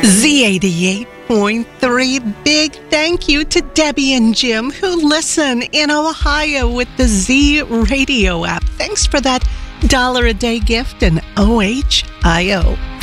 Z88.3. Big thank you to Debbie and Jim who listen in Ohio with the Z Radio app. Thanks for that $1 a day gift and OHIO.